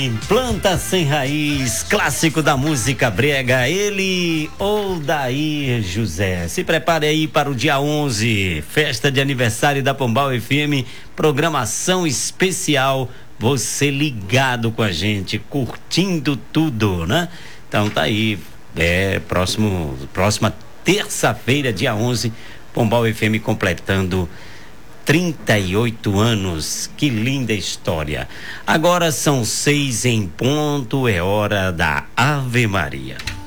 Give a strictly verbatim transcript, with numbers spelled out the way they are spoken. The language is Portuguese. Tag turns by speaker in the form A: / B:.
A: Planta Sem Raiz, clássico da música brega, ele, Odair José. Se prepare aí para o dia onze, festa de aniversário da Pombal F M, programação especial, você ligado com a gente, curtindo tudo, né? Então tá aí, é, próximo, próxima terça-feira, dia onze, Pombal F M completando trinta e oito anos, que linda história. Agora são seis em ponto, é hora da Ave Maria.